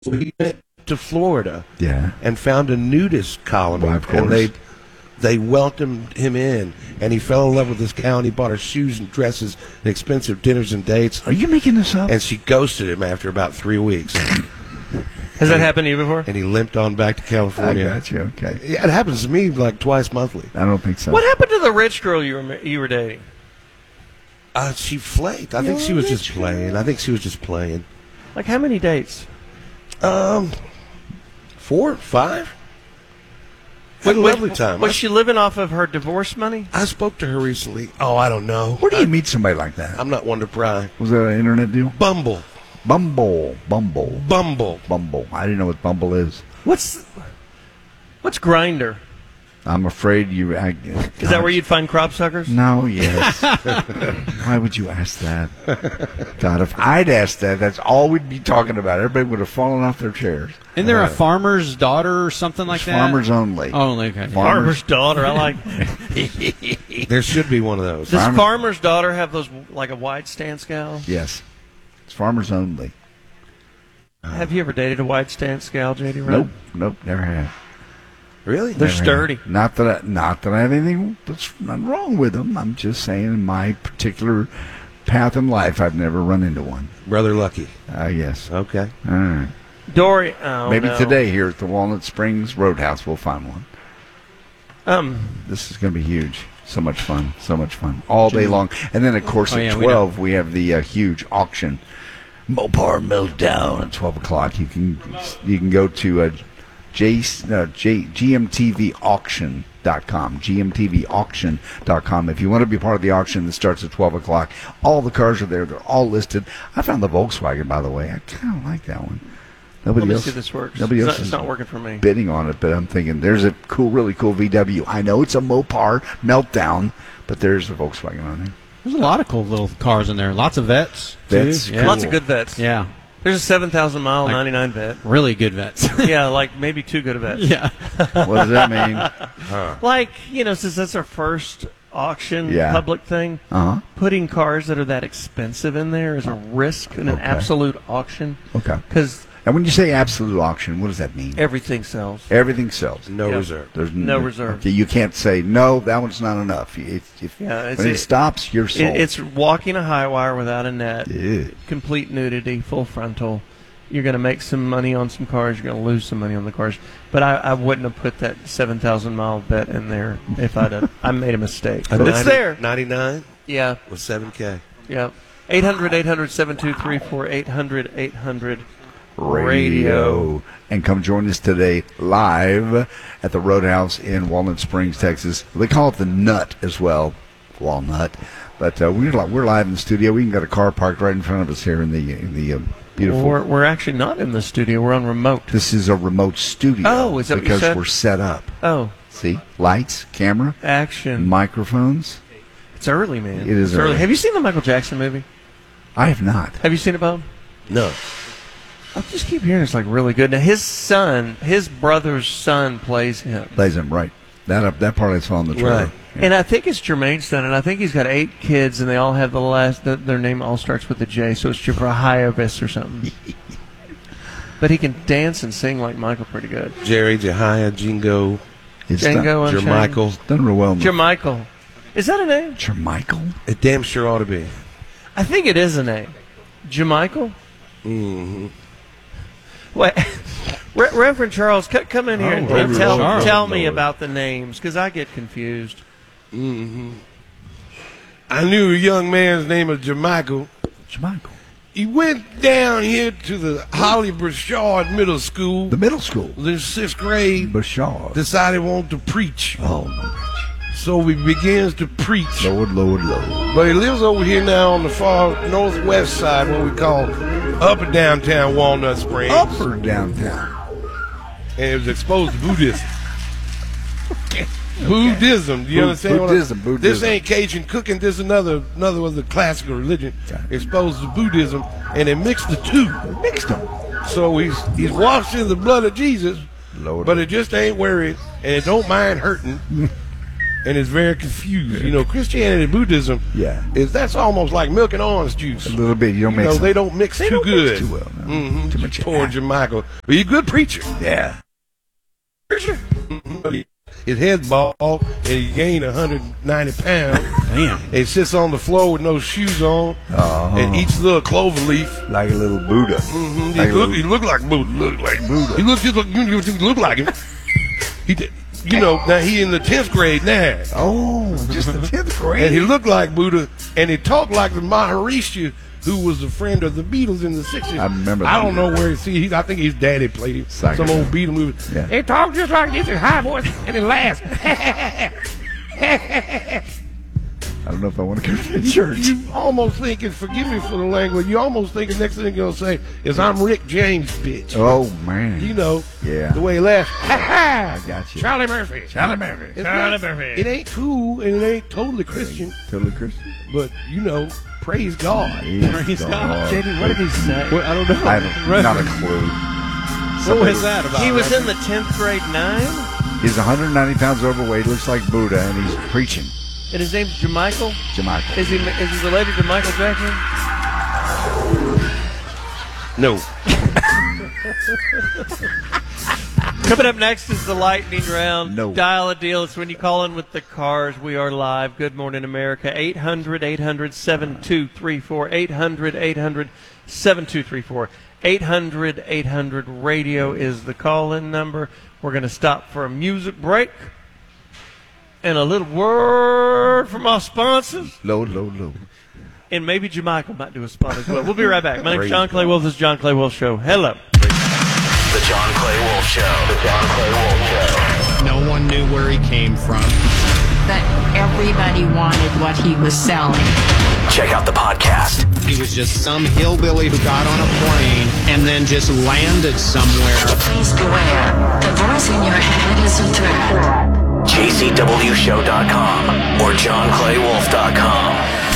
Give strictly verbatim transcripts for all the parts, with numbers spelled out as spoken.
So he went to Florida Yeah. and found a nudist colony, Well, of and course. they they welcomed him in, and he fell in love with this gal, and he bought her shoes and dresses and expensive dinners and dates, Are you making this up? and she ghosted him after about three weeks, Has that happened to you before? and he limped on back to I California. got you. Okay. Yeah, it happens to me like twice monthly. I don't think so. What happened to the rich girl you were you were dating? Uh, she flaked. I think she was just playing. I think she was just playing. Like how many dates? Um, four, five. What a Was- lovely time. Was she living off of her divorce money? I spoke to her recently. Oh, I don't know. Where do you meet somebody like that? I'm not one to pry. Was that an internet deal? Bumble. Bumble. Bumble. Bumble. Bumble. I didn't know what Bumble is. What's what's Grinder? I'm afraid you. I, Is that where you'd find crop suckers? No, yes. Why would you ask that? God, if I'd asked that, that's all we'd be talking about. Everybody would have fallen off their chairs. Isn't there a farmer's daughter or something like that? Farmers only. Oh, okay. Farmer's daughter. I like. There should be one of those. Does Farmer- farmer's daughter have those like a wide stance gal? Yes. It's farmers only. Have you ever dated a wide stance gal, J D? Nope. Nope. Never have. Really? They're Never sturdy. have. Not that I, not that I have anything that's not wrong with them. I'm just saying in my particular path in life, I've never run into one. Brother Lucky. Uh, yes. Okay. All right. Dory. Oh, Maybe no. today here at the Walnut Springs Roadhouse we'll find one. Um. This is going to be huge. So much fun. So much fun. All day long. And then, of course, Oh, at yeah, we twelve, we, have the uh, huge auction. Mopar Meltdown at twelve o'clock. You can you can go to uh, J, uh, J, G M T V auction dot com. G M T V auction dot com. If you want to be part of the auction that starts at twelve o'clock, all the cars are there. They're all listed. I found the Volkswagen, by the way. I kind of like that one. Nobody Let me else, see if this works. Nobody it's else not, is it's not working for me. bidding on it, but I'm thinking there's a cool, really cool V W. I know it's a Mopar Meltdown, but there's a Volkswagen on there. There's a lot of cool little cars in there. Lots of vets. That's too. Yeah. cool. Lots of good vets. Yeah. There's a seven thousand mile Like- ninety-nine vet. Really good vets. Yeah, like maybe too good a vet. yeah. What does that mean? Like, you know, since that's our first auction Yeah. public thing, Uh huh. putting cars that are that expensive in there is a risk in an Okay. absolute auction Okay. because And when you say absolute auction, what does that mean? everything sells. Everything sells. No Yep. reserve. There's No n- reserve. Okay, you can't say no. That one's not enough. If, if, Yeah, it's- when it, it- stops, you're sold. It, it's walking a high wire without a net, Yeah. complete nudity, full frontal. You're going to make some money on some cars. You're going to lose some money on the cars. But I, I wouldn't have put that seven thousand mile bet in there if I'd have. I made a mistake. A But it's ninety there. ninety-nine Yeah. with seven K. Yeah. eight hundred, eight hundred, seven two three four, eight hundred, eight hundred Radio. And come join us today live at the Roadhouse in Walnut Springs, Texas. They call it the Nut as well, Walnut. But uh, we're li- we're live in the studio. We can got a car parked right in front of us here in the in the uh, beautiful. We're, we're actually not in the studio. We're on remote. This is a remote studio. Oh, is that what you because said? we're set up. Oh, See, lights, camera, action. microphones. It's early, man. It is It's early. early. Have you seen the Michael Jackson movie? I have not. Have you seen it, Bob? No. I just keep hearing it's like really good. Now his son, his brother's son, plays him, Plays them right. That uh, that part I saw in the trailer. Right. Yeah. and I think it's Jermaine's son, and I think he's got eight kids, and they all have the last. The, their name all starts with a J, so it's Jebrahiavis or something. But he can dance and sing like Michael pretty good. Jerry, Jehia, Jingo, It's Django done, Unchained. Jermichael. done real well. in the- Jermichael, is that a name? Jermichael? It damn sure ought to be. I think it is a name. Jermichael. Mm-hmm. Wait, Re- Reverend Charles, c- come in here Oh, and, and Reverend tell Charles. tell me Lord. about the names because I get confused. Mm-hmm. I knew a young man's name was Jermichael. Jermichael. He went down here to the Holly Burchard Middle School. The middle school. In sixth grade, Bashar. decided he wanted to preach. Oh, no. So he begins to preach. Lord, Lord, Lord. But he lives over here now on the far northwest side, what we call upper downtown Walnut Springs. Upper downtown. And it was exposed to Buddhism. Buddhism, do you Bu- understand? what I- Buddhism, This Buddhism. ain't Cajun cooking. This is another another of the classical religion exposed to Buddhism, and they mixed the two. Mixed them. So he's he's washed in the blood of Jesus, Lord. but it just ain't worried, and it don't mind hurting. and is very confused. You know, Christianity and Buddhism, Yeah. is that's almost like milk and orange juice. A little bit. You don't You mix know, them. they don't mix They too don't good. mix too well. No. Mm-hmm. Too much. Poor Jermichael. But he's a good preacher. Yeah. Preacher. Mhm. His head's bald, and he gained one hundred ninety pounds. Damn. And he sits on the floor with no shoes on, Uh-huh. and eats a little clover leaf. Like a little Buddha. Mm-hmm. He, Like a look, little- he look like Buddha. Look like Buddha. He look just look, you, you look like him. He did. You know, now he in the tenth grade now. Oh, just the tenth grade. And he looked like Buddha, and he talked like the Maharishi, who was a friend of the Beatles in the sixties. I remember I that. don't know where he see. He, I think his daddy played him. Psycho. Some old Beatle movie. Yeah. He talked just like this in high voice, and he laughs. I don't know if I want to go to the church. You almost thinking, forgive me for the language, you almost think the next thing you're going to say is, I'm Rick James, bitch. Oh, man. You know, Yeah. the way he laughs. I got you. Charlie Murphy. Charlie Murphy. It's not- It ain't cool, and it ain't totally Christian, Totally Christian. but, you know, praise God. Praise God. J D, what did he say? What, I don't know. I have not a clue. What was that about? He was in the tenth grade nine, He's one hundred ninety pounds overweight, looks like Buddha, and he's preaching. and his name's Jermichael. Jamaica. Is he is he related to Michael Jackson? No. Coming up next is the lightning round. No. Dial a deal. It's when you call in with the cars. We are live. Good morning, America. eight hundred, eight hundred, seven two three four. eight hundred, eight hundred, seven two three four. eight hundred, eight hundred radio is the call-in number. We're going to stop for a music break and a little word from our sponsors. Low, low, low. And maybe Jamaica might do a spot as well. We'll be right back. My name's John Clay Wolf. This is John Clay Wolf Show. Hello. The John Clay Wolf Show. The John Clay Wolf Show. No one knew where he came from. But everybody wanted what he was selling. Check out the podcast. He was just some hillbilly who got on a plane and then just landed somewhere. Please beware. The voice in your head is a threat. J C W show dot com or john clay wolf dot com.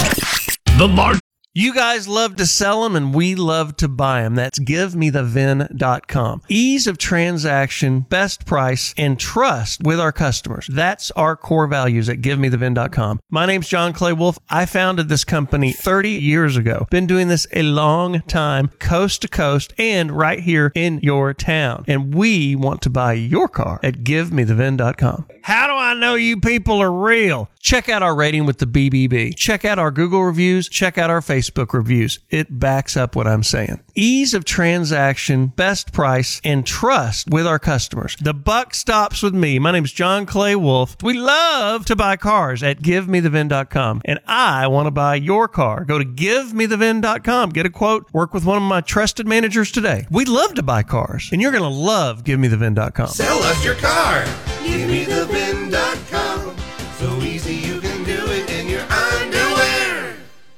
The large. You guys love to sell them, and we love to buy them. That's give me the vin dot com. Ease of transaction, best price, and trust with our customers. That's our core values at give me the vin dot com. My name's John Clay Wolf. I founded this company thirty years ago. Been doing this a long time, coast to coast, and right here in your town. And we want to buy your car at give me the vin dot com. How do I know you people are real? Check out our rating with the B B B. Check out our Google reviews. Check out our Facebook reviews. It backs up what I'm saying. Ease of transaction, best price, and trust with our customers. The buck stops with me. My name's John Clay Wolf. We love to buy cars at give me the vin dot com. And I want to buy your car. Go to give me the vin dot com. Get a quote. Work with one of my trusted managers today. We'd love to buy cars. And you're going to love give me the vin dot com. Sell us your car. give me the vin dot com. So easy you can do it in your underwear.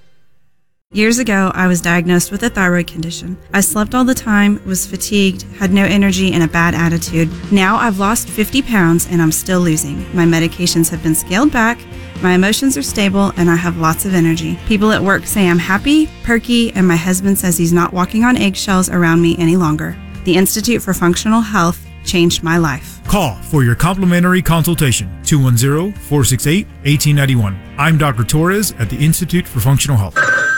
Years ago, I was diagnosed with a thyroid condition. I slept all the time, was fatigued, had no energy, and a bad attitude. Now I've lost fifty pounds and I'm still losing. My medications have been scaled back, my emotions are stable, and I have lots of energy. People at work say I'm happy, perky, and my husband says he's not walking on eggshells around me any longer. The Institute for Functional Health changed my life. Call for your complimentary consultation, two one zero, four six eight, one eight nine one. I'm Doctor Torres at the Institute for Functional Health.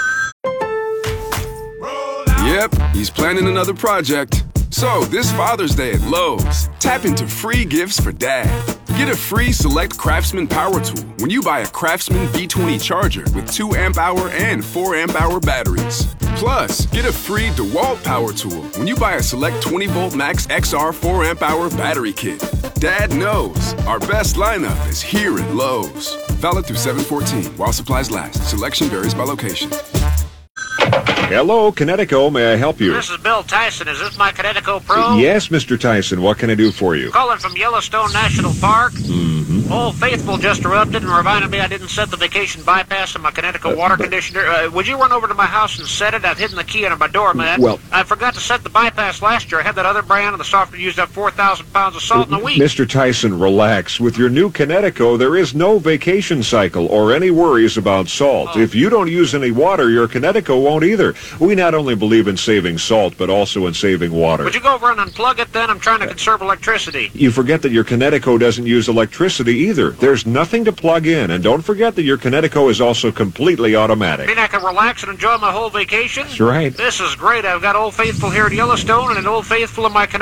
Yep, he's planning another project. So, this Father's Day at Lowe's, tap into free gifts for Dad. Get a free Select Craftsman power tool when you buy a Craftsman V twenty charger with two amp hour and four amp hour batteries. Plus, get a free DeWalt power tool when you buy a Select twenty volt Max X R four amp hour battery kit. Dad knows our best lineup is here at Lowe's. Valid through seven fourteen while supplies last. Selection varies by location. Hello, Connecticut. May I help you? This is Bill Tyson. Is this my Connecticut Pro? Yes, Mister Tyson. What can I do for you? Calling from Yellowstone National Park. Mm-hmm. Old Faithful just erupted and reminded me I didn't set the vacation bypass in my Connecticut Uh, water but- conditioner. Uh, would you run over to my house and set it? I've hidden the key under my door, man. Well- I forgot to set the bypass last year. I had that other brand, and the software used up four thousand pounds of salt in a week. Mister Tyson, relax. With your new Connecticut, there is no vacation cycle or any worries about salt. Oh. If you don't use any water, your Connecticut won't either. We not only believe in saving salt, but also in saving water. Would you go over and unplug it then? I'm trying to conserve electricity. You forget that your Connecticut doesn't use electricity, either. There's nothing to plug in, and don't forget that your Kinetico is also completely automatic. Mean I can relax and enjoy my whole vacation? That's right. This is great. I've got Old Faithful here at Yellowstone and an Old Faithful in my